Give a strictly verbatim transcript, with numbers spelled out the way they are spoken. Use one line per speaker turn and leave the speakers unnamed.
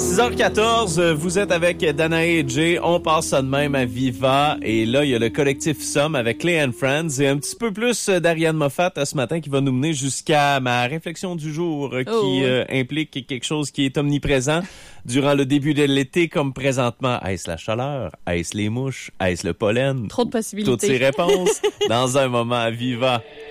six heures quatorze, vous êtes avec Danae et Jay. On passe ça de même à Viva. Et là, il y a le collectif Somme avec Clay and Friends. Et un petit peu plus d'Ariane Moffat ce matin qui va nous mener jusqu'à ma réflexion du jour qui
Oh.
euh, implique quelque chose qui est omniprésent durant le début de l'été comme présentement. Est-ce la chaleur? Est-ce les mouches? Est-ce le pollen?
Trop de possibilités.
Toutes ces réponses dans un moment à Viva.